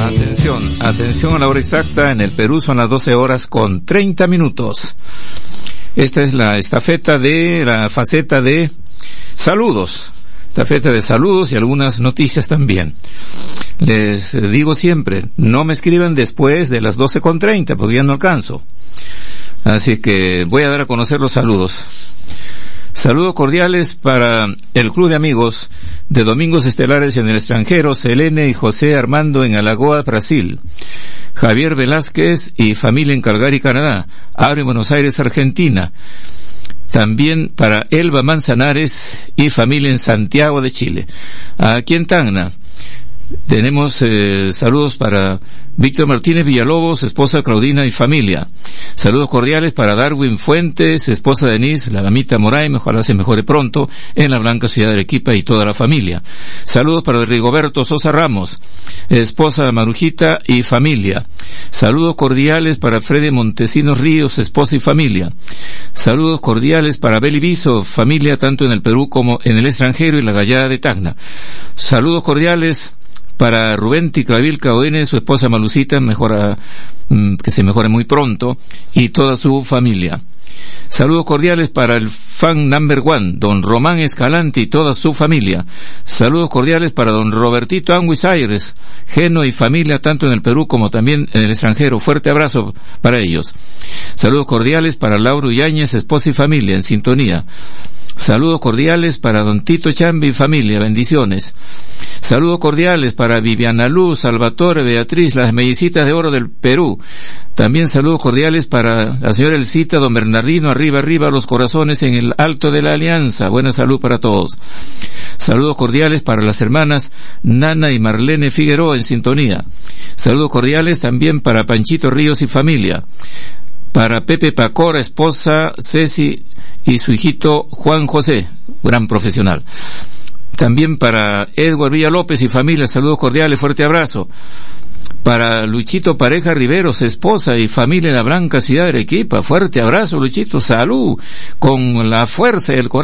Atención a la hora exacta. En el Perú son las 12 horas con 30 minutos. Esta es la estafeta de la faceta de saludos. Estafeta de saludos y algunas noticias también. Les digo siempre, no me escriban después de las 12:30 porque ya no alcanzo. Así que voy a dar a conocer los saludos. Saludos cordiales para el Club de Amigos de Domingos Estelares en el extranjero, Selene y José Armando en Alagoas, Brasil. Javier Velázquez y familia en Calgary, Canadá. Abre Buenos Aires, Argentina. También para Elba Manzanares y familia en Santiago de Chile. Aquí en Tacna tenemos saludos para Víctor Martínez Villalobos, esposa Claudina y familia. Saludos cordiales para Darwin Fuentes, esposa de Denise, la mamita Moray, ojalá se mejore pronto, en la blanca ciudad de Arequipa y toda la familia. Saludos para Rigoberto Sosa Ramos, esposa de Marujita y familia. Saludos cordiales para Freddy Montesinos Ríos, esposa y familia. Saludos cordiales para Beli Viso, familia tanto en el Perú como en el extranjero y la Gallada de Tacna. Saludos cordiales para Rubén Ticlavilca Oene, su esposa Malucita, que se mejore muy pronto, y toda su familia. Saludos cordiales para el fan number one, don Román Escalante y toda su familia. Saludos cordiales para don Robertito Anguis Aires, Geno y familia, tanto en el Perú como también en el extranjero. Fuerte abrazo para ellos. Saludos cordiales para Lauro Yáñez, esposa y familia, en sintonía. Saludos cordiales para don Tito Chambi y familia, bendiciones. Saludos cordiales para Viviana Luz, Salvatore, Beatriz, las mellicitas de oro del Perú. También saludos cordiales para la señora Elcita, don Bernardino, arriba los corazones en el Alto de la Alianza. Buena salud para todos. Saludos cordiales para las hermanas Nana y Marlene Figueroa, en sintonía. Saludos cordiales también para Panchito Ríos y familia. Para Pepe Pacora, esposa Ceci y su hijito Juan José, gran profesional. También para Edward Villa López y familia, saludos cordiales, fuerte abrazo. Para Luchito Pareja Riveros, esposa y familia en la blanca ciudad de Arequipa, fuerte abrazo, Luchito, salud, con la fuerza y el corazón.